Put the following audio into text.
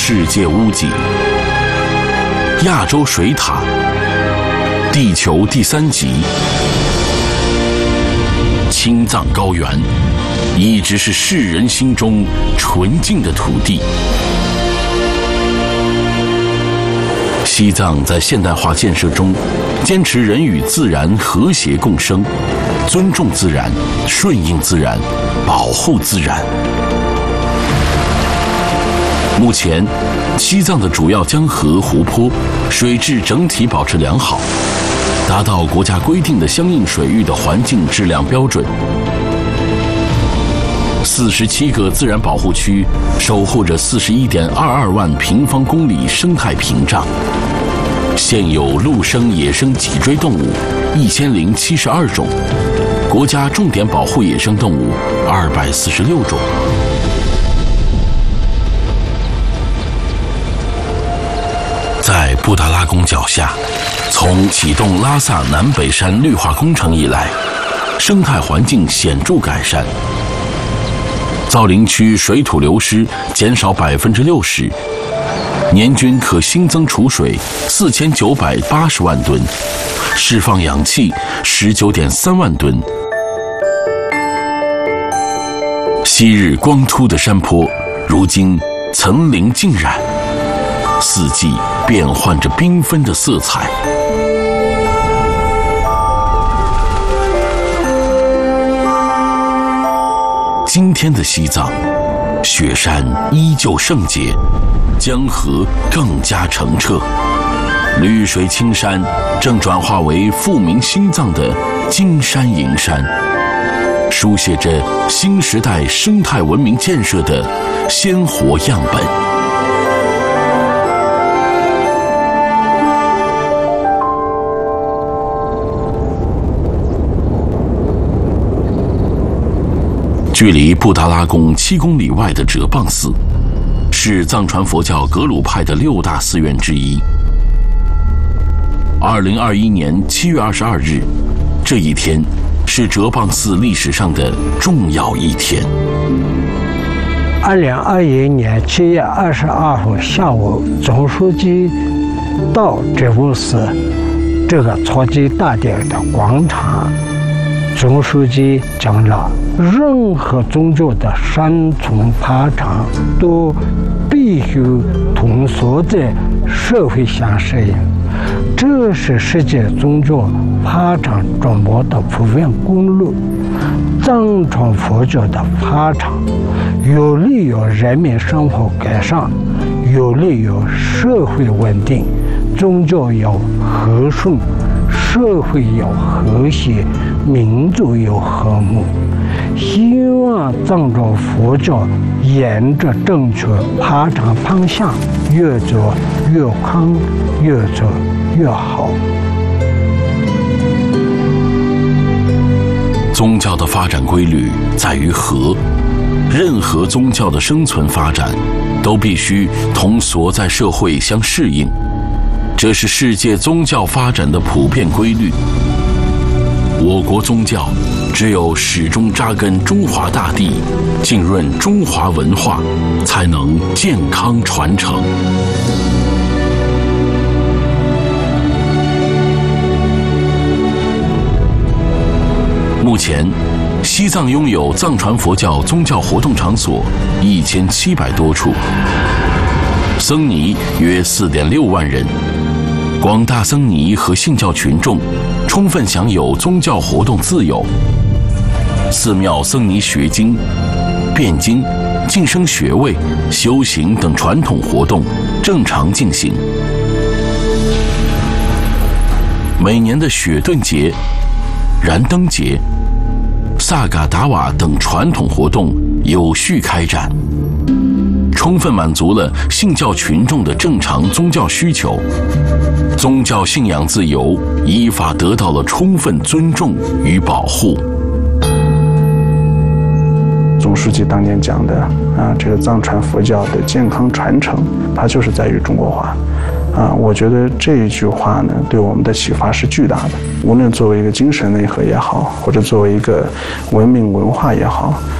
世界屋脊、亚洲水塔、地球第3极、青藏高原，一直是世人心中纯净的土地。西藏在现代化建设中，坚持人与自然和谐共生，尊重自然，顺应自然，保护自然。目前，西藏的主要江河湖泊水质整体保持良好，达到国家规定的相应水域的环境质量标准。47个自然保护区守护着41.22万平方公里生态屏障，现有陆生野生脊椎动物1072种，国家重点保护野生动物246种。在布达拉宫脚下，从启动拉萨南北山绿化工程以来，生态环境显著改善。造林区水土流失减少60%，年均可新增储水4980万吨，释放氧气19.3万吨。昔日光秃的山坡，如今层林尽染，四季变换着缤纷的色彩。今天的西藏，雪山依旧圣洁，江河更加澄澈，绿水青山正转化为富民心脏的金山银山，书写着新时代生态文明建设的鲜活样本。距离布达拉宫7公里外的哲蚌寺，是藏传佛教格鲁派的6大寺院之一。2021年7月22日，这一天是哲蚌寺历史上的重要一天。 2021年7月22号下午，总书记到哲蚌寺这个草基大殿的广场，总书记讲了，任何宗教的山从爬长都必须通俗在社会相适应，这是世界宗教爬长传播的普遍公路。藏传佛教的爬长有利于人民生活改善，有利于社会稳定，宗教要和顺，社会要和谐，民族要和睦。希望藏传佛教沿着正确爬长方向，越走越宽，越走越好。 宗教的发展规律在于和，任何宗教的生存发展都必须同所在社会相适应，这是世界宗教发展的普遍规律。我国宗教只有始终扎根中华大地，浸润中华文化，才能健康传承。目前，西藏拥有藏传佛教宗教活动场所1700多处，僧尼约4.6万人，广大僧尼和信教群众充分享有宗教活动自由。寺庙僧尼学经、辩经、晋升学位、修行等传统活动正常进行。每年的雪顿节、燃灯节、萨嘎达瓦等传统活动有序开展，充分满足了信教群众的正常宗教需求，宗教信仰自由依法得到了充分尊重与保护。 总书记当年讲的这个藏传佛教的健康传承，它就是在于中国化。我觉得这一句话呢，对我们的启发是巨大的。无论作为一个精神内核也好，或者作为一个文明文化也好，